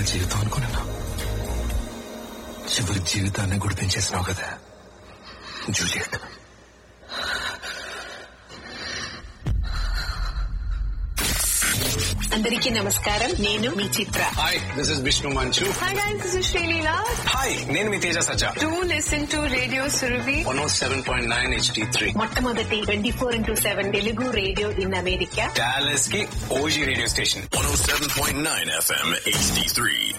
జీవితం అనుకున్నా. చివరి జీవితాన్ని గుర్తించేసినావు కదా జూలియట్. అందరికీ నమస్కారం. నేను మీ చిత్ర. హాయ్, దిస్ ఇస్ విష్ణు మంచు. Hi guys, this is Sreeleela. Hi, నేను మీ తేజ సజ్జా. Do listen to radio Surabhi 107.9 HD3. మొట్టమొదటి 24/7 Telugu radio in America. Dallas కి OG radio station 107.9 FM HD3.